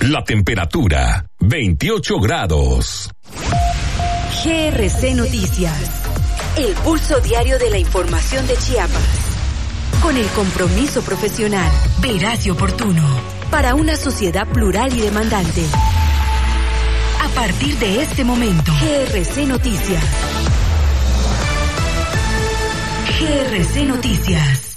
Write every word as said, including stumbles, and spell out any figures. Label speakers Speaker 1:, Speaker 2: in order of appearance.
Speaker 1: La temperatura, veintiocho grados.
Speaker 2: G R C Noticias. El pulso diario de la información de Chiapas. Con el compromiso profesional, veraz y oportuno. Para una sociedad plural y demandante. A partir de este momento, G R C Noticias. G R C Noticias.